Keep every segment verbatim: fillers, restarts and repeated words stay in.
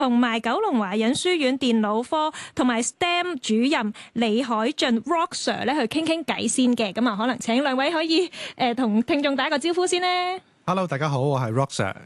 同埋九龍華仁書院電腦科同埋 S T E M 主任李海俊 Rock Sir 咧去傾傾偈先嘅，咁啊可能請兩位可以誒同、呃、聽眾打個招呼先咧。 Hello， 大家好，我係 Rock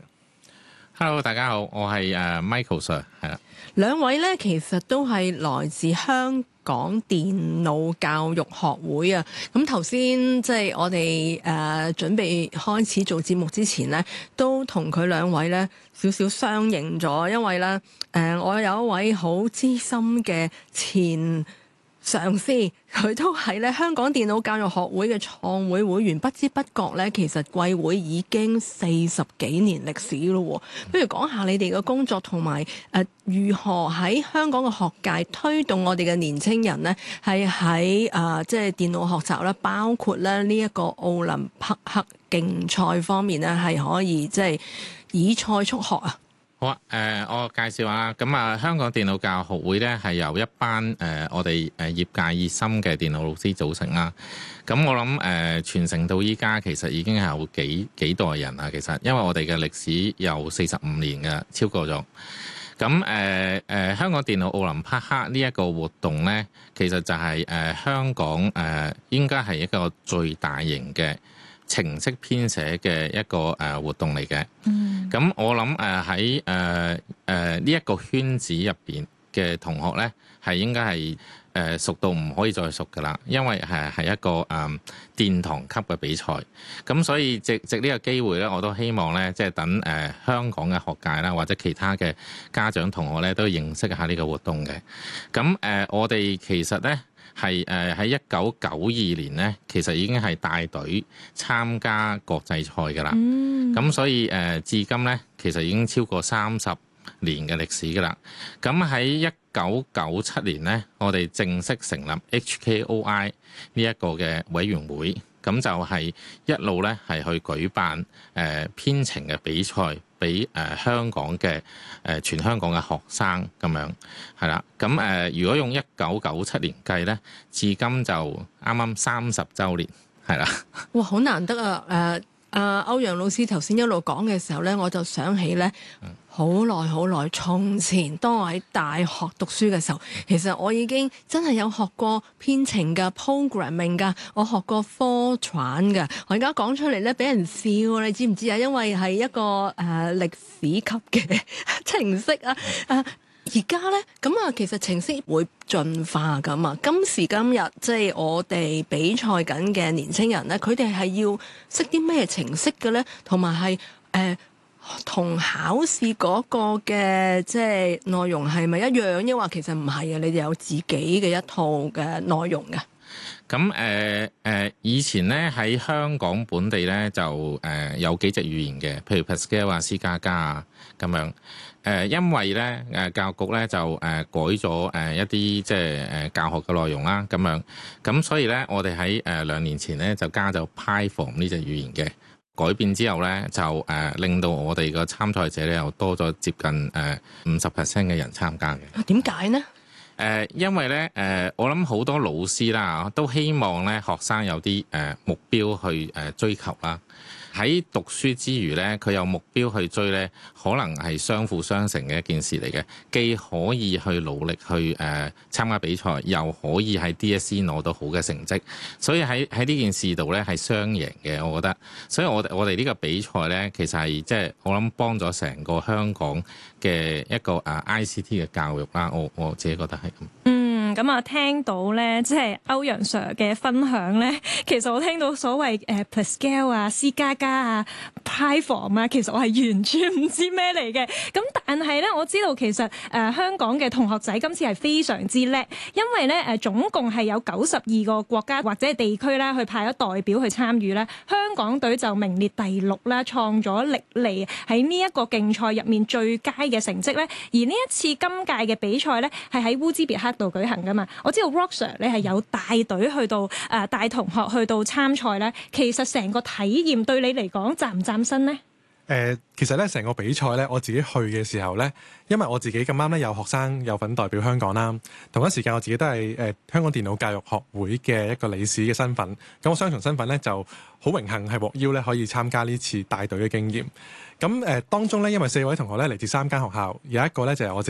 Sir。Hello， 大家好，我係誒 Michael Sir， 係啦。 兩位咧其實都係來自香港電腦教育學會啊。咁頭先即係我哋誒、呃、準備開始做節目之前咧，都同佢兩位咧少少相認咗，因為咧誒、呃、我有一位好資深嘅前上司，佢都係咧香港電腦教育學會嘅創會會員，不知不覺咧，其實貴會已經四十幾年歷史咯。不如講下你哋嘅工作同埋誒如何喺香港嘅學界推動我哋嘅年青人咧，係喺誒即係電腦學習啦，包括咧呢一個奧林匹克競賽方面咧，係可以即係以賽速學啊！ 好啊，誒、呃，我介紹下咁啊，香港電腦教育學會咧係由一班誒、呃、我哋誒業界熱心嘅電腦老師組成啦。咁我諗誒、呃、傳承到依家，其實已經係有幾幾代人啦。其實，因為我哋嘅歷史有四十五年嘅，超過咗。咁誒誒，香港電腦奧林匹克呢一個活動咧，其實就係、是、誒、呃、香港誒、呃、應該係一個最大型嘅程式編寫嘅一個誒活動嚟嘅。咁、嗯、我諗誒喺誒誒呢一個圈子入邊嘅同學咧，係應該係誒熟到唔可以再熟噶啦，因為係係一個誒、呃、殿堂級嘅比賽。咁所以藉藉呢個機會咧，我都希望咧，即係等誒、呃、香港嘅學界啦，或者其他嘅家長同學咧，都認識下呢個活動嘅。咁誒、呃，我哋其實咧。係誒喺一九九二年咧，其實已經係帶隊參加國際賽㗎啦。咁、嗯、所以誒、呃，至今咧，其實已經超過三十年嘅歷史㗎啦。咁喺一九九七年咧，我哋正式成立 H K O I 呢一個嘅委員會，咁就係一路咧係去舉辦誒、呃、編程嘅比賽。俾誒香港嘅誒全香港嘅學生咁樣係啦，咁誒、呃、如果用一九九七年計咧，至今就啱啱三十週年係啦。 哇，好難得啊！誒、呃、啊，歐陽老師頭先一路講嘅時候咧，我就想起咧，好耐好耐從前，當我喺大學讀書嘅時候，其實我已經真係有學過編程㗎 programming 㗎，我學過 Fortran 㗎。我而家講出嚟咧，俾人笑，你知唔知啊？因為係一個誒、呃、歷史級嘅程式啊！誒而家咧咁啊，其實程式會進化㗎啊。今時今日即係我哋比賽緊嘅年青人咧，佢哋係要識啲咩程式嘅咧，同埋係誒同考試嗰個嘅即係內容係咪一樣？抑或其實唔係啊？你哋有自己嘅一套嘅內容嘅。 咁誒誒，以前咧喺香港本地咧就誒、呃、有幾隻語言嘅，譬如 Pascal 啊、C 加加啊咁樣。誒、呃，因為咧誒教育局咧就誒、呃、改咗誒、呃、一啲即係誒教學嘅內容啦，咁樣。咁所以咧，我哋喺誒兩年前咧就加咗 Python 呢隻語言嘅。改變之後咧，就誒、呃、令到我哋個參賽者咧又多咗接近誒五十 percent 嘅人參加嘅。 點解呢？ 誒、呃，因為咧誒、呃，我諗好多老師啦，都希望咧學生有啲誒、呃、目標去誒、呃、追求啦。喺讀書之餘咧，佢有目標去追咧，可能係相輔相成嘅一件事嚟嘅。既可以去努力去誒、呃、參加比賽，又可以喺 D S E 攞到好嘅成績。所以喺喺呢件事度咧係雙贏嘅，我覺得。所以我我哋呢個比賽咧，其實係即係我諗幫咗成個香港嘅一個誒 I C T 嘅教育啦。我我自己覺得係咁。 嗯。咁啊，聽到咧，即係歐陽 Sir 嘅分享咧，其實我聽到所謂誒 Pascal 啊、C 加加啊、Python 啊，其實我係完全唔知咩嚟嘅。咁但係咧，我知道其實誒、呃、香港嘅同學仔今次係非常之叻，因為咧誒、呃、總共係有九十二個國家或者係地區啦，去派咗代表去參與咧。香港隊就名列第六啦，創咗歷嚟喺呢一個競賽入面最佳嘅成績咧。而呢一次今屆嘅比賽咧，係喺烏茲別克度舉行噶嘛。我知道 Rock Sir 你係有帶隊去到誒帶同學去到參賽咧，其實成個體驗對你嚟講嶄唔嶄新呢？誒、 呃，其實咧成個比賽咧，我自己去嘅時候咧，因為我自己咁啱咧有學生有份代表香港啦，同一時間我自己都係誒、呃、香港電腦教育學會嘅一個理事嘅身份，咁我雙重身份咧就好榮幸係獲邀咧可以參加呢次帶隊嘅經驗。咁誒、呃、當中咧，因為四位同學咧嚟自三間學校，有一個咧就係、是、我。